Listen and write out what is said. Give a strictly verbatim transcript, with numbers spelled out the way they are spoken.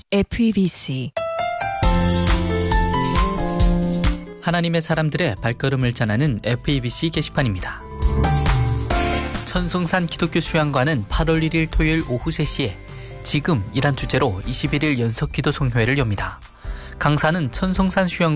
에프이비씨 하나님의 사람들의 발걸음을 전하는 에프이비씨 게시판입니다. 천송산 기독교 수양관은 팔월 일일 토요일 오후 세 시에 지금 이란 주제로 이십일 일 연속 기도 송회를 엽니다. 강사는 천송산 수양